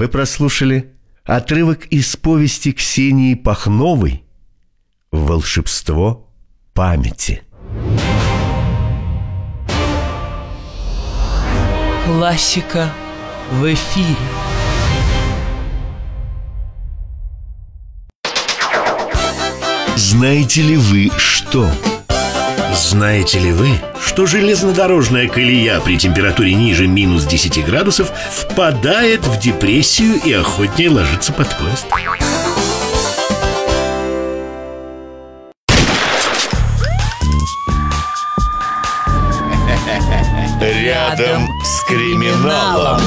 Вы прослушали отрывок из повести Ксении Пахновой «Волшебство памяти». Классика в эфире. Знаете ли вы что? Знаете ли вы, что железнодорожная колея при температуре ниже минус 10 градусов впадает в депрессию и охотнее ложится под поезд? Рядом с криминалом.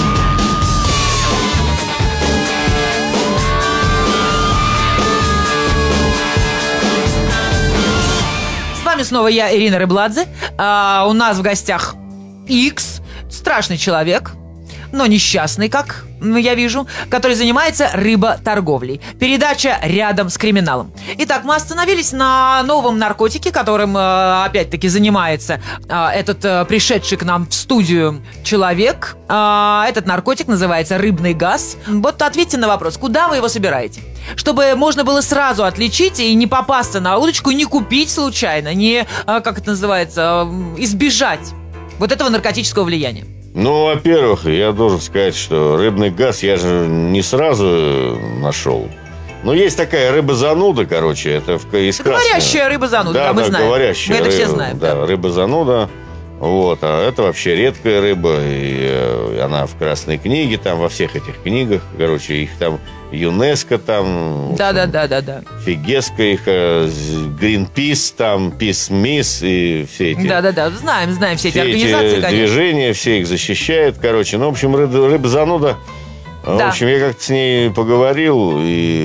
С вами снова я, Ирина Рыбладзе. У нас в гостях Икс, страшный человек, но несчастный, как я вижу, который занимается рыботорговлей. Передача «Рядом с криминалом». Итак, мы остановились на новом наркотике, которым, опять-таки, занимается этот пришедший к нам в студию человек. Этот наркотик называется рыбный газ. Вот ответьте на вопрос, куда вы его собираете? Чтобы можно было сразу отличить и не попасться на удочку, не купить случайно, не, как это называется, избежать вот этого наркотического влияния. Ну, во-первых, я должен сказать, что рыбный газ я же не сразу нашел. Ну, есть такая рыба-зануда, короче, это из красного. Говорящая рыба-зануда, да, мы знаем. Говорящая мы это рыба, все знаем. Да, рыба-зануда. Вот, а это вообще редкая рыба, и она в Красной книге, там во всех этих книгах, короче, их там ЮНЕСКО, там... Да. Фигеска, их Гринпис, там, Пис-Мис и все эти... Да, знаем все эти Все организации, эти конечно. движения, все их защищают, короче. Ну, в общем, рыба-зануда. Да. В общем, я как-то с ней поговорил,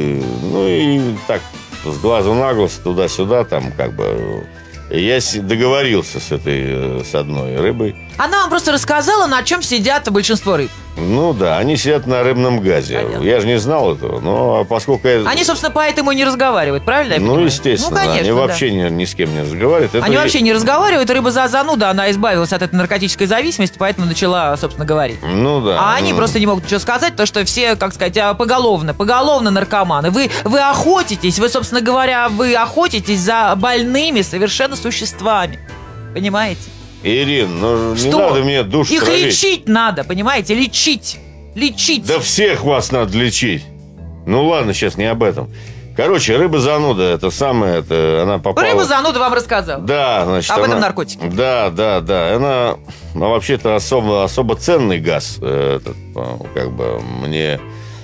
и так, с глазу на глаз, туда-сюда, там, как бы... Я договорился с одной рыбой. Она вам просто рассказала, на чем сидят большинство рыб. Ну да, они сидят на рыбном газе. Понятно. Я же не знал этого, но поскольку я... Они, собственно, поэтому и не разговаривают, правильно я понимаю? Ну, естественно, конечно, они вообще ни с кем не разговаривают. Они вообще не разговаривают, рыба-зануда, она избавилась от этой наркотической зависимости, поэтому начала, собственно, говорить. Ну да. А они просто не могут ничего сказать, то что все, как сказать, поголовно наркоманы. Вы охотитесь, собственно говоря, охотитесь за больными совершенно существами. Понимаете? Ирин, ну Что? не надо мне душу Их травить. лечить надо, понимаете? Лечить. Да всех вас надо лечить. Ну ладно, сейчас не об этом. Короче, рыба-зануда, это самое, она попала... Рыба-зануда вам рассказал. Да, значит, об этом наркотике. Да. Она вообще-то особо ценный газ. Как бы мне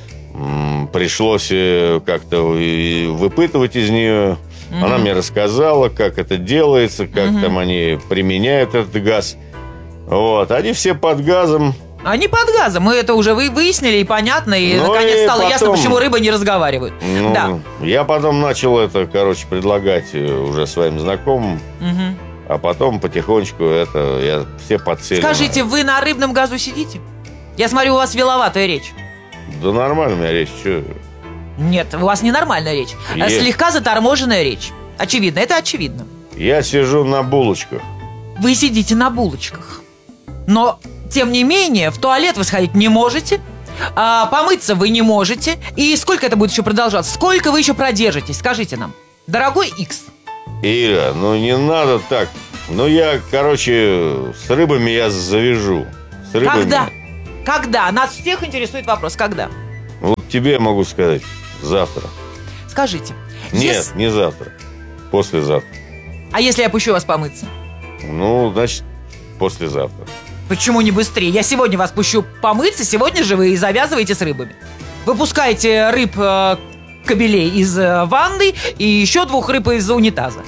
пришлось как-то выпытывать из нее. Она мне рассказала, как это делается, как там они применяют этот газ. Вот, они все под газом. Они под газом, мы это уже выяснили, и понятно, и наконец стало ясно, почему рыбы не разговаривают. Да. Я потом начал это, предлагать уже своим знакомым, а потом потихонечку я все подсели. Скажите, вы на рыбном газу сидите? Я смотрю, у вас виловатая речь. Да нормально у меня речь, что... Нет, у вас ненормальная речь. Слегка заторможенная речь. Очевидно, это очевидно. Я сижу на булочках. Вы сидите на булочках. Но, тем не менее, в туалет вы сходить не можете, помыться вы не можете. И сколько это будет еще продолжаться? Сколько вы еще продержитесь? Скажите нам. Дорогой Икс. Ира, ну не надо так. Ну я, с рыбами я завяжу. С рыбами. Когда? Нас всех интересует вопрос. Когда? Вот тебе я могу сказать. Завтра. Скажите. Нет, не завтра. Послезавтра. А если я пущу вас помыться? Ну, значит, послезавтра. Почему не быстрее? Я сегодня вас пущу помыться, сегодня же вы завязываете с рыбами. Выпускаете рыб-кобелей из ванны и еще 2 рыб из унитаза.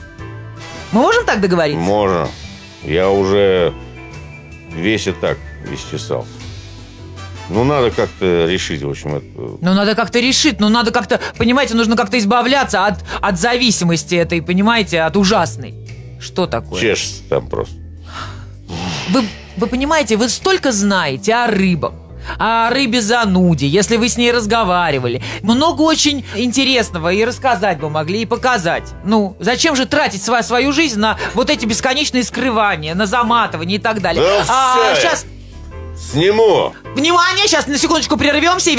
Мы можем так договориться? Можно. Я уже весь и так исчесался. Ну, надо как-то решить, в общем, это... Ну, надо как-то решить, надо как-то, понимаете, нужно как-то избавляться от зависимости этой, понимаете, от ужасной. Что такое? Чешется там просто. Вы понимаете, вы столько знаете о рыбах, о рыбе-зануде, если вы с ней разговаривали. Много очень интересного и рассказать бы могли, и показать. Ну, зачем же тратить свою жизнь на вот эти бесконечные скрывания, на заматывание и так далее? Да Сейчас... Сниму! Внимание, сейчас на секундочку прервемся и